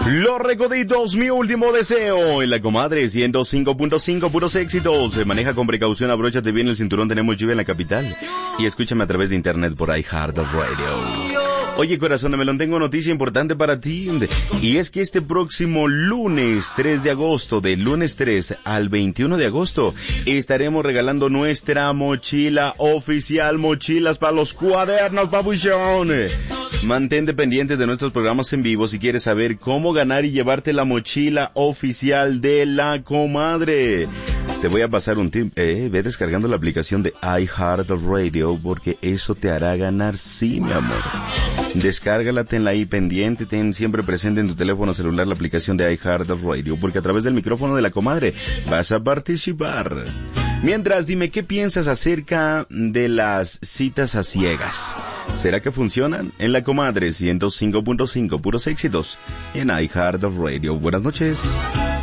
Los Recoditos, mi último deseo. En la comadre 105.5, puros éxitos. Se maneja con precaución, abróchate bien el cinturón, tenemos lluvia en la capital. Y escúchame a través de internet por iHeartRadio. Oye, corazón de melón, tengo noticia importante para ti. Y es que este próximo lunes 3 de agosto, del lunes 3 al 21 de agosto, estaremos regalando nuestra mochila oficial, mochilas para los cuadernos, papuchón. Mantente pendiente de nuestros programas en vivo si quieres saber cómo ganar y llevarte la mochila oficial de la comadre. Te voy a pasar un tip, ve descargando la aplicación de iHeartRadio porque eso te hará ganar, sí, mi amor. Descárgala, tenla ahí pendiente, ten siempre presente en tu teléfono celular la aplicación de iHeartRadio porque a través del micrófono de la comadre vas a participar. Mientras, dime, ¿qué piensas acerca de las citas a ciegas? ¿Será que funcionan? En la comadre 105.5, puros éxitos en iHeartRadio. Buenas noches.